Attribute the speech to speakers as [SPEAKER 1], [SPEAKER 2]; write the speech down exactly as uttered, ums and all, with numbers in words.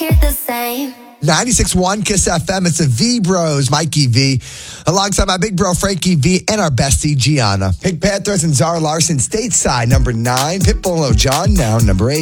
[SPEAKER 1] hear the same.
[SPEAKER 2] ninety-six point one Kiss F M. It's the V Bros, Mikey V, alongside my big bro Frankie V and our bestie Gianna. Pink Panthers and Zara Larson stateside, number nine. Pitbull and Lil Jon now, number eight.